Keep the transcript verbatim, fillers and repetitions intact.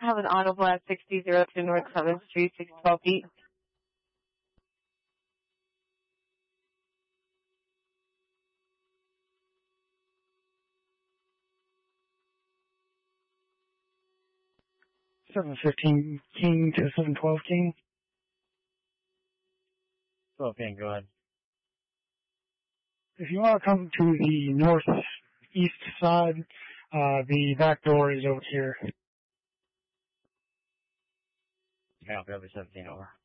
Have an auto blast sixty zero two North seventh Street, six twelve feet. seven fifteen King to seven twelve King. twelve King, go ahead. If you want to come to the northeast side, uh, the back door is over here. Copy, over seventeen over.